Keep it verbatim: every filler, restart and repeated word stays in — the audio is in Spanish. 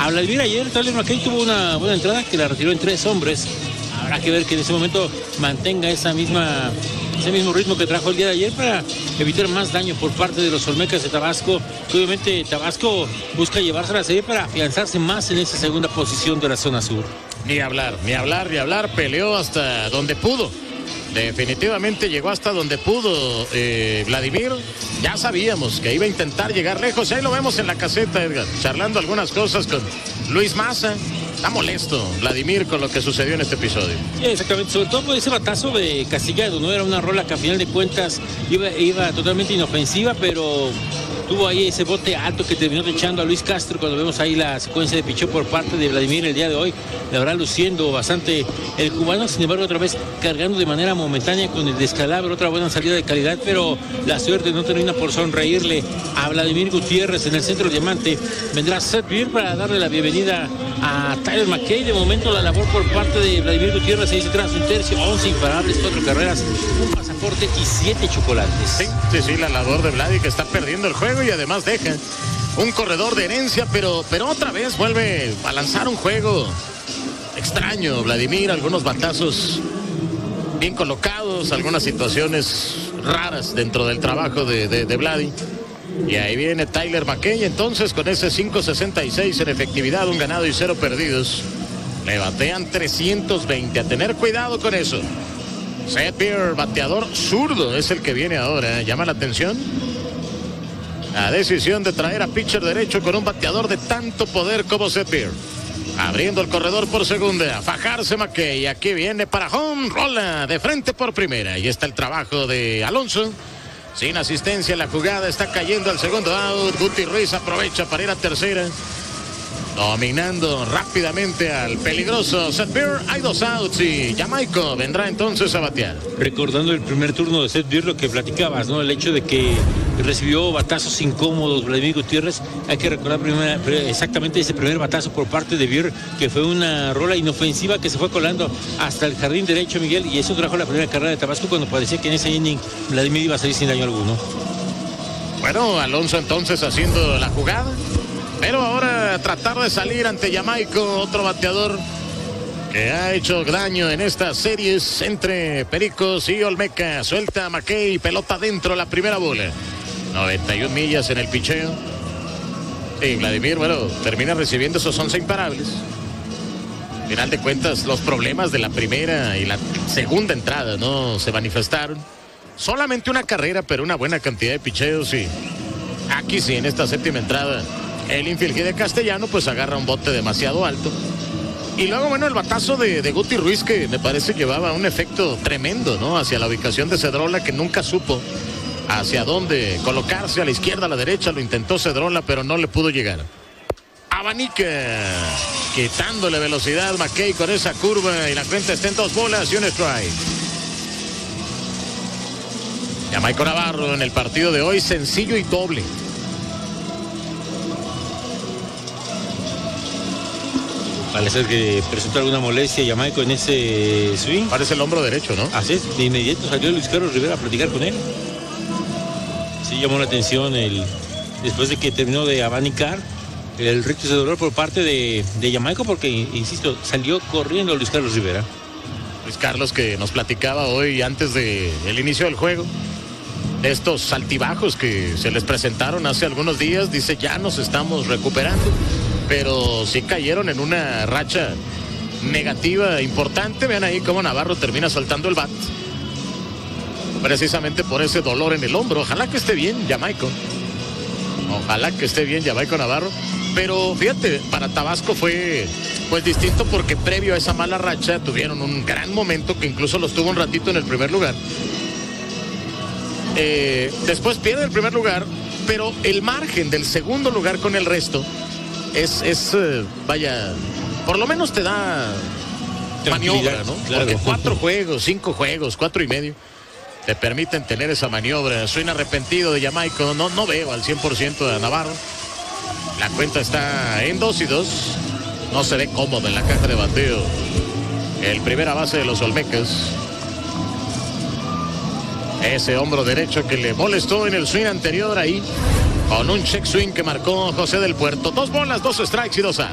a Vladimir ayer. Tyler McKay tuvo una buena entrada que la retiró en tres hombres. Habrá que ver que en ese momento mantenga esa misma, ese mismo ritmo que trajo el día de ayer para evitar más daño por parte de los Olmecas de Tabasco. Que obviamente Tabasco busca llevarse a la serie para afianzarse más en esa segunda posición de la zona sur. Ni hablar, ni hablar, ni hablar. Peleó hasta donde pudo. Definitivamente llegó hasta donde pudo eh, Vladimir. Ya sabíamos que iba a intentar llegar lejos. Ahí lo vemos en la caseta, Edgar, charlando algunas cosas con Luis Maza. Está molesto Vladimir con lo que sucedió en este episodio. Sí, exactamente, sobre todo por ese batazo de Castillado, ¿no? Era una rola que a final de cuentas iba, iba totalmente inofensiva, pero tuvo ahí ese bote alto que terminó echando a Luis Castro. Cuando vemos ahí la secuencia de picheo por parte de Vladimir el día de hoy, la verdad luciendo bastante el cubano. Sin embargo, otra vez cargando de manera momentánea con el descalabro, otra buena salida de calidad, pero la suerte no termina por sonreírle a Vladimir Gutiérrez. En el centro del diamante vendrá Seth Beer para darle la bienvenida a Tyler McKay. De momento la labor por parte de Vladimir Gutiérrez, se dice tras un tercio, once imparables, cuatro carreras, un pasaporte y siete chocolates. Sí, sí, sí, la labor de Vladi, que está perdiendo el juego y además deja un corredor de herencia, pero, pero otra vez vuelve a lanzar un juego extraño. Vladimir, algunos batazos bien colocados, algunas situaciones raras dentro del trabajo de, de, de Vladi. Y ahí viene Tyler McKay, entonces con ese cinco sesenta y seis en efectividad, un ganado y cero perdidos. Le batean trescientos veinte, a tener cuidado con eso. Seth Beer, bateador zurdo, es el que viene ahora. Llama la atención la decisión de traer a pitcher derecho con un bateador de tanto poder como Seth Beer. Abriendo el corredor por segunda, a fajarse McKay. Aquí viene para home, rola de frente por primera. Y está el trabajo de Alonso. Sin asistencia, la jugada está cayendo al segundo out. Guti Ruiz aprovecha para ir a tercera. Dominando rápidamente al peligroso Seth Beer. Hay dos outs y Jamaico vendrá entonces a batear. Recordando el primer turno de Seth Beer, lo que platicabas, ¿no? El hecho de que recibió batazos incómodos Vladimir Gutiérrez. Hay que recordar primera, exactamente ese primer batazo por parte de Beer, que fue una rola inofensiva que se fue colando hasta el jardín derecho, Miguel, y eso trajo la primera carrera de Tabasco cuando parecía que en ese inning Vladimir iba a salir sin daño alguno. Bueno, Alonso entonces haciendo la jugada, pero ahora tratar de salir ante Jamaico, otro bateador que ha hecho daño en estas series entre Pericos y Olmeca. Suelta a McKay, pelota dentro, la primera bola. noventa y una millas en el picheo. Y Vladimir, bueno, termina recibiendo esos once imparables. Al final de cuentas, los problemas de la primera y la segunda entrada no se manifestaron. Solamente una carrera, pero una buena cantidad de picheos. Y aquí sí, en esta séptima entrada, el infield de Castellano pues agarra un bote demasiado alto. Y luego, bueno, el batazo de, de Guti Ruiz, que me parece llevaba un efecto tremendo, ¿no? Hacia la ubicación de Cedrola, que nunca supo hacia dónde colocarse, a la izquierda, a la derecha. Lo intentó Cedrola, pero no le pudo llegar. Abanica, quitándole velocidad McKay con esa curva, y la cuenta está en dos bolas y un strike. Jamaico Navarro en el partido de hoy, sencillo y doble. Parece que presentó alguna molestia Jamaico en ese swing. Parece el hombro derecho, ¿no? Así es, de inmediato salió Luis Carlos Rivera a platicar con él. Sí llamó la atención el después de que terminó de abanicar el rictus de dolor por parte de, de Jamaico, porque, insisto, salió corriendo Luis Carlos Rivera. Luis Carlos, que nos platicaba hoy antes del inicio del juego, de estos altibajos que se les presentaron hace algunos días. Dice, ya nos estamos recuperando, pero sí cayeron en una racha negativa importante. Vean ahí cómo Navarro termina soltando el bat, precisamente por ese dolor en el hombro. Ojalá que esté bien Jamaico, ojalá que esté bien Jamaico Navarro. Pero fíjate, para Tabasco fue pues distinto, porque previo a esa mala racha tuvieron un gran momento que incluso los tuvo un ratito en el primer lugar. Eh, después pierde el primer lugar, pero el margen del segundo lugar con el resto es, es eh, vaya, por lo menos te da maniobra, ¿no? Claro. Porque cuatro juegos, cinco juegos, cuatro y medio te permiten tener esa maniobra. Soy un arrepentido de Jamaico, no, no veo al cien por ciento de Navarro. La cuenta está en dos y dos. No se ve cómodo en la caja de bateo el primera base de los Olmecas. Ese hombro derecho que le molestó en el swing anterior ahí, con un check swing que marcó José del Puerto. Dos bolas, dos strikes y dos outs.